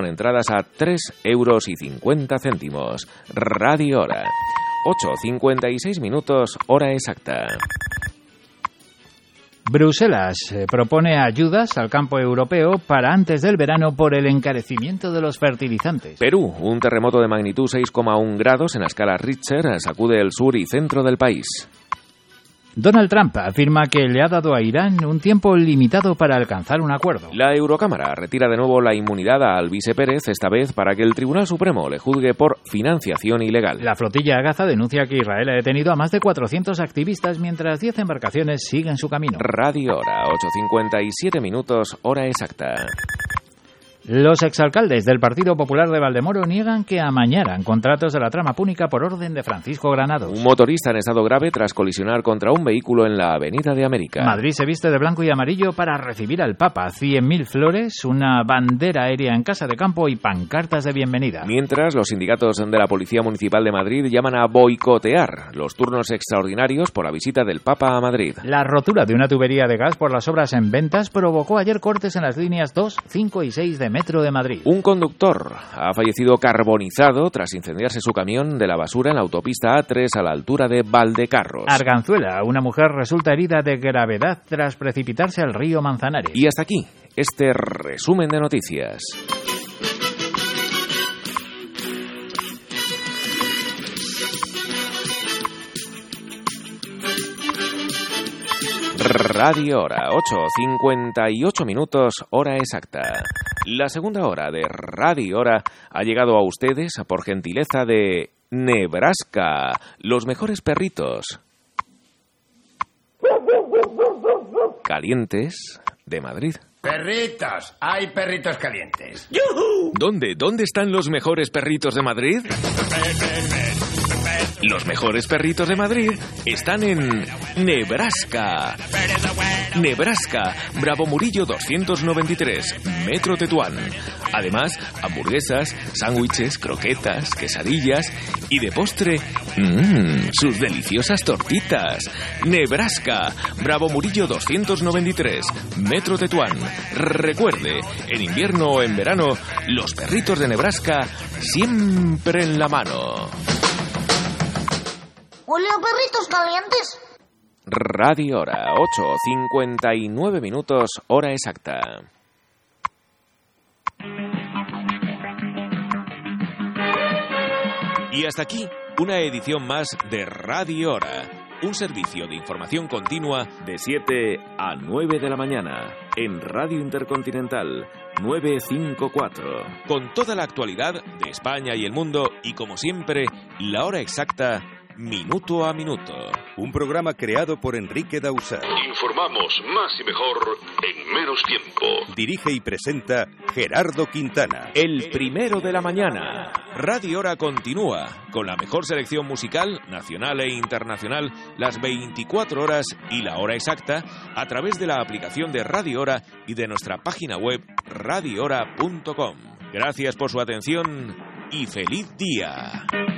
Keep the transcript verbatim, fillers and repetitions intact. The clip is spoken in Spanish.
con entradas a tres euros y cincuenta céntimos. Radio Hora. ocho cincuenta y seis minutos, hora exacta. Bruselas eh, propone ayudas al campo europeo para antes del verano por el encarecimiento de los fertilizantes. Perú, un terremoto de magnitud seis coma uno grados en la escala Richter sacude el sur y centro del país. Donald Trump afirma que le ha dado a Irán un tiempo limitado para alcanzar un acuerdo. La Eurocámara retira de nuevo la inmunidad a Alvise Pérez, esta vez para que el Tribunal Supremo le juzgue por financiación ilegal. La flotilla Gaza denuncia que Israel ha detenido a más de cuatrocientos activistas mientras diez embarcaciones siguen su camino. Radio Hora, ocho cincuenta y siete minutos, hora exacta. Los exalcaldes del Partido Popular de Valdemoro niegan que amañaran contratos de la trama púnica por orden de Francisco Granados. Un motorista en estado grave tras colisionar contra un vehículo en la Avenida de América. Madrid se viste de blanco y amarillo para recibir al Papa. cien mil flores, una bandera aérea en Casa de Campo y pancartas de bienvenida. Mientras, los sindicatos de la Policía Municipal de Madrid llaman a boicotear los turnos extraordinarios por la visita del Papa a Madrid. La rotura de una tubería de gas por las obras en Ventas provocó ayer cortes en las líneas dos, cinco y seis de Metro de Madrid. Un conductor ha fallecido carbonizado tras incendiarse su camión de la basura en la autopista A tres a la altura de Valdecarros. Arganzuela, una mujer resulta herida de gravedad tras precipitarse al río Manzanares. Y hasta aquí, este resumen de noticias. Radio Hora, ocho cincuenta y ocho minutos, hora exacta. La segunda hora de Radio Hora ha llegado a ustedes por gentileza de Nebraska, los mejores perritos calientes de Madrid. Perritos, hay perritos calientes. ¡Yuhu! ¿Dónde? ¿Dónde están los mejores perritos de Madrid? Los mejores perritos de Madrid están en Nebraska. Nebraska, Bravo Murillo doscientos noventa y tres, Metro Tetuán. Además, hamburguesas, sándwiches, croquetas, quesadillas y de postre, mmm, sus deliciosas tortitas. Nebraska, Bravo Murillo doscientos noventa y tres, Metro Tetuán. Recuerde, en invierno o en verano, los perritos de Nebraska siempre en la mano. ¿Huele a perritos calientes? Radio Hora, ocho cincuenta y nueve minutos, hora exacta. Y hasta aquí, una edición más de Radio Hora, un servicio de información continua de siete a nueve de la mañana, en Radio Intercontinental novecientos cincuenta y cuatro, con toda la actualidad de España y el mundo y, como siempre, la hora exacta, minuto a minuto. Un programa creado por Enrique Dausá. Informamos más y mejor en menos tiempo. Dirige y presenta Gerardo Quintana. El primero de la mañana. Radio Hora continúa con la mejor selección musical, nacional e internacional, las veinticuatro horas y la hora exacta, a través de la aplicación de Radio Hora y de nuestra página web radio hora punto com. Gracias por su atención y feliz día.